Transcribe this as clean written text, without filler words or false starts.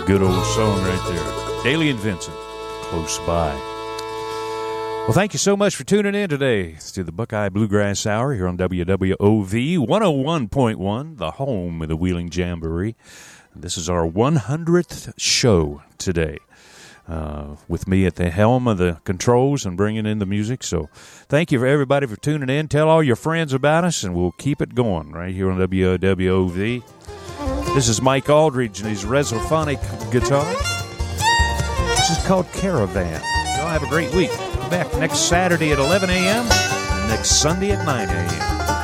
Good old song right there. Daly and Vincent, Close By. Well, thank you so much for tuning in today to the Buckeye Bluegrass Hour here on WWOV 101.1, the home of the Wheeling Jamboree. This is our 100th show today. With me at the helm of the controls and bringing in the music. So thank you for everybody for tuning in. Tell all your friends about us, and we'll keep it going right here on WWOV. This is Mike Aldridge and his Resophonic guitar. This is called Caravan. Y'all have a great week. Be back next Saturday at 11 a.m. and next Sunday at 9 a.m.